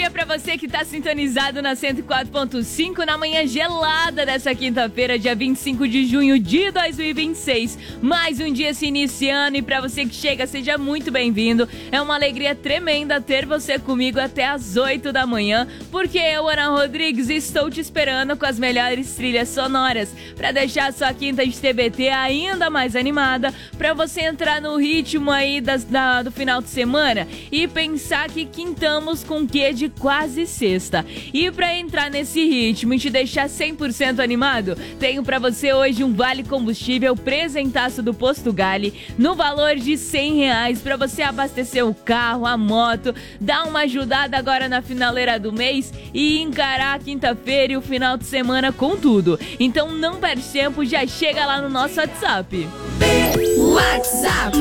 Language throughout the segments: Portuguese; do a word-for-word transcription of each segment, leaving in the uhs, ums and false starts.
dia pra você que tá sintonizado na cento e quatro ponto cinco na manhã gelada dessa quinta-feira, dia vinte e cinco de junho de dois mil e vinte e seis. Mais um dia se iniciando e pra você que chega, seja muito bem-vindo. É uma alegria tremenda ter você comigo até as oito da manhã, porque eu, Ana Rodrigues, estou te esperando com as melhores trilhas sonoras pra deixar a sua quinta de T B T ainda mais animada, pra você entrar no ritmo aí das, da, do final de semana e pensar que quintamos com quê de quase sexta. E pra entrar nesse ritmo e te deixar cem por cento animado, tenho pra você hoje um vale combustível presentaço do Posto Gali no valor de cem reais pra você abastecer o carro, a moto, dar uma ajudada agora na finaleira do mês e encarar a quinta-feira e o final de semana com tudo. Então não perde tempo, já chega lá no nosso WhatsApp. WhatsApp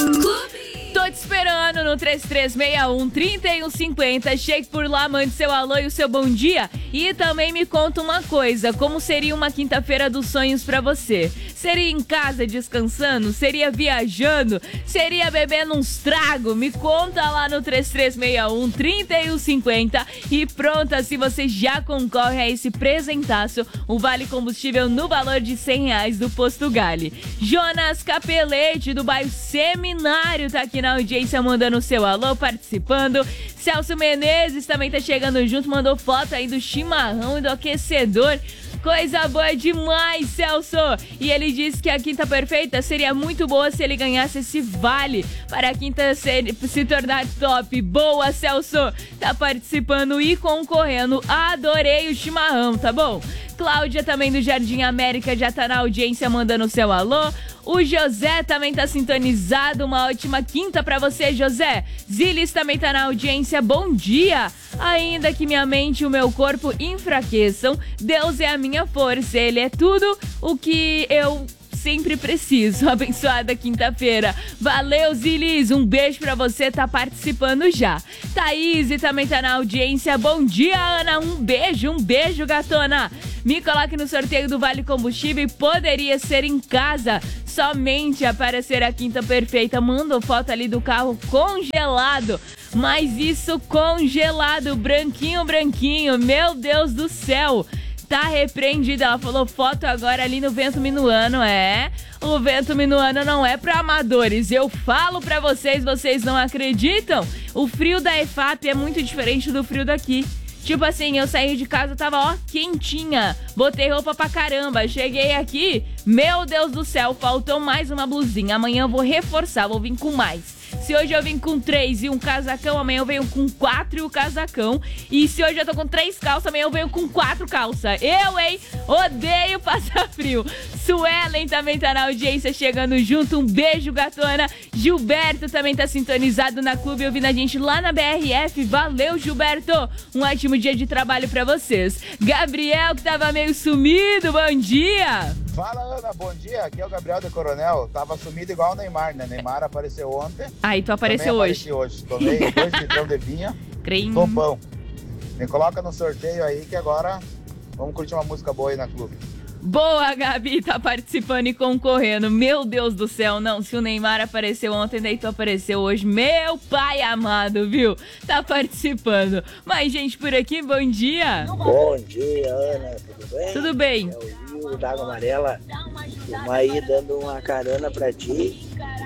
Tô te esperando no três três seis um, três um cinco zero. Chegue por lá, mande seu alô e o seu bom dia. E também me conta uma coisa: como seria uma quinta-feira dos sonhos pra você? Seria em casa descansando? Seria viajando? Seria bebendo uns tragos? Me conta lá no três três seis um, três um cinco zero. E pronto, assim você já concorre a esse presentaço, o vale combustível no valor de cem reais do Posto Gali. Jonas Capelete, do bairro Seminário, tá aqui na audiência mandando o seu alô, participando. Celso Menezes também tá chegando junto, mandou foto aí do chimarrão e do aquecedor. Coisa boa demais, Celso! E ele disse que a quinta perfeita seria muito boa se ele ganhasse esse vale para a quinta ser, se tornar top. Boa, Celso! Tá participando e concorrendo. Adorei o chimarrão, tá bom? Cláudia também do Jardim América já tá na audiência mandando o seu alô. O José também tá sintonizado. Uma ótima quinta pra você, José. Zilis também tá na audiência. Bom dia! Ainda que minha mente e o meu corpo enfraqueçam, Deus é a minha força. Ele é tudo o que eu sempre preciso. Abençoada quinta-feira. Valeu, Zilis. Um beijo pra você, tá participando já. Thaís também tá na audiência. Bom dia, Ana. Um beijo, um beijo, gatona. Me coloque no sorteio do Vale Combustível e poderia ser em casa. Somente aparecer a quinta perfeita. Mandou foto ali do carro congelado. Mas isso congelado, branquinho, branquinho. Meu Deus do céu. Tá repreendida. Ela falou foto agora ali no vento minuano. É, o vento minuano não é pra amadores. Eu falo pra vocês, vocês não acreditam? O frio da E F A P é muito diferente do frio daqui. Tipo assim, eu saí de casa, tava ó, quentinha. Botei roupa pra caramba. Cheguei aqui, meu Deus do céu, faltou mais uma blusinha. Amanhã eu vou reforçar, vou vir com mais. Se hoje eu vim com três e um casacão, amanhã eu venho com quatro e o casacão. E se hoje eu tô com três calças, amanhã eu venho com quatro calças. Eu, hein? Odeio passar frio. Suelen também tá na audiência chegando junto. Um beijo, gatona. Gilberto também tá sintonizado na clube ouvindo a gente lá na B R F. Valeu, Gilberto. Um ótimo dia de trabalho pra vocês. Gabriel, que tava meio sumido. Bom dia. Fala, Ana, bom dia. Aqui é o Gabriel do Coronel. Tava sumido igual o Neymar, né? Neymar apareceu ontem. Aí, tu apareceu hoje. hoje. Tomei dois litrão de vinho. Creme. Topão. Me coloca no sorteio aí que agora vamos curtir uma música boa aí na clube. Boa, Gabi, tá participando e concorrendo. Meu Deus do céu, não. Se o Neymar apareceu ontem, daí tu apareceu hoje. Meu pai amado, viu? Tá participando. Mas, gente, por aqui, bom dia. Bom dia, Ana. Tudo bem? Tudo bem. É o Rio da Água Amarela. Uma aí dando uma carona pra ti.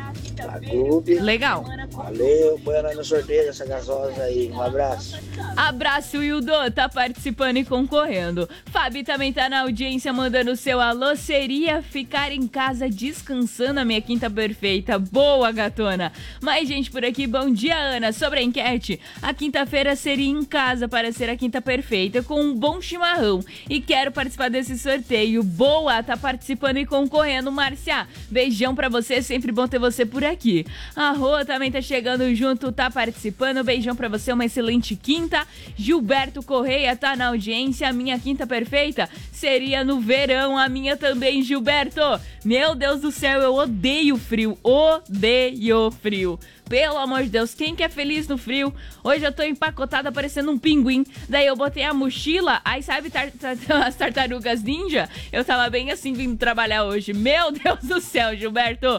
Da clube. Legal. Valeu, põe ela no sorteio dessa gasosa aí. Um abraço. Abraço, Hildo, tá participando e concorrendo. Fabi também tá na audiência mandando o seu alô. Seria ficar em casa descansando a minha quinta perfeita. Boa, gatona. Mas, gente, por aqui, bom dia, Ana. Sobre a enquete, a quinta-feira seria em casa para ser a quinta perfeita com um bom chimarrão. E quero participar desse sorteio. Boa, tá participando e concorrendo, Márcia. Beijão pra você, sempre bom ter você por aqui. A Rô também tá chegando junto, tá participando. Beijão pra você, uma excelente quinta. Gilberto Correia tá na audiência. A minha quinta perfeita seria no verão. A minha também, Gilberto. Meu Deus do céu, eu odeio frio. Odeio frio. Pelo amor de Deus, quem que é feliz no frio? Hoje eu tô empacotada parecendo um pinguim. Daí eu botei a mochila, aí sabe tar tar as tartarugas ninja? Eu tava bem assim vindo trabalhar hoje. Meu Deus do céu, Gilberto.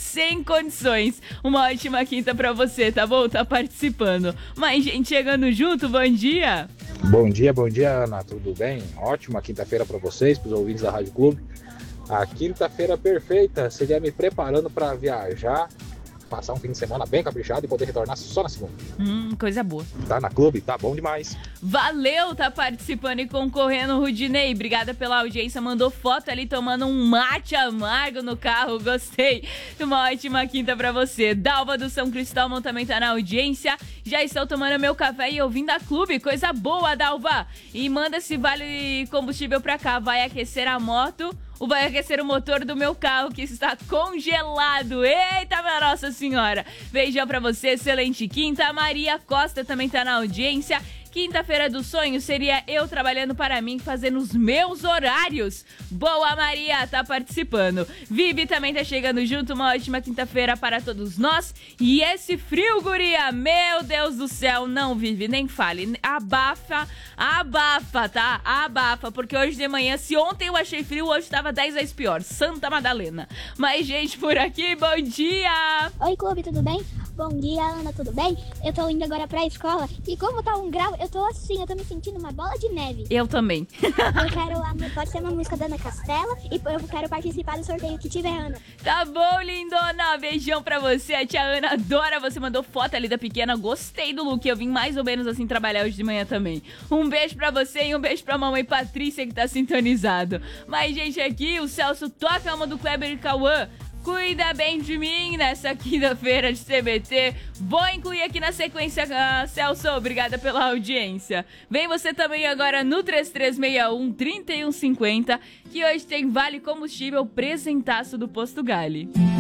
sem condições. Uma ótima quinta pra você, tá bom? Tá participando. Mais gente chegando junto, bom dia. Bom dia, bom dia, Ana, tudo bem? Ótima quinta-feira para vocês, para os ouvintes da Rádio Clube. A quinta-feira perfeita seria me preparando para viajar, passar um fim de semana bem caprichado e poder retornar só na segunda. Hum, coisa boa. Tá na Clube? Tá bom demais. Valeu, tá participando e concorrendo, Rudinei. Obrigada pela audiência, mandou foto ali tomando um mate amargo no carro, gostei. Uma ótima quinta pra você. Dalva do São Cristóvão também tá na audiência. Já estou tomando meu café e ouvindo a Clube, coisa boa, Dalva. E manda esse vale combustível pra cá, vai aquecer a moto. O vai aquecer o motor do meu carro que está congelado. Eita, minha Nossa Senhora. Beijão pra você, excelente quinta. A Maria Costa também tá na audiência. Quinta-feira do sonho seria eu trabalhando para mim, fazendo os meus horários. Boa, Maria, tá participando. Vivi também tá chegando junto, uma ótima quinta-feira para todos nós. E esse frio, guria, meu Deus do céu, não, Vivi, nem fale. Abafa, abafa, tá? Abafa, porque hoje de manhã, se ontem eu achei frio, hoje tava dez vezes pior. Santa Madalena. Mais gente por aqui, bom dia! Oi, Clube, tudo bem? Bom dia, Ana, tudo bem? Eu tô indo agora pra escola e como tá um grau, eu tô assim, eu tô me sentindo uma bola de neve. Eu também. Eu quero, pode ser uma música da Ana Castela e eu quero participar do sorteio que tiver, Ana. Tá bom, lindona, beijão pra você, a tia Ana adora, você mandou foto ali da pequena, gostei do look, eu vim mais ou menos assim trabalhar hoje de manhã também. Um beijo pra você e um beijo pra mamãe Patrícia que tá sintonizado. Mas, gente, aqui o Celso toca a alma do Kleber e Cauã. Cuida bem de mim nessa quinta-feira de C B T. Vou incluir aqui na sequência, uh, Celso, obrigada pela audiência. Vem você também agora no três três seis um, três um cinco zero, que hoje tem Vale Combustível presentaço do Posto Gali.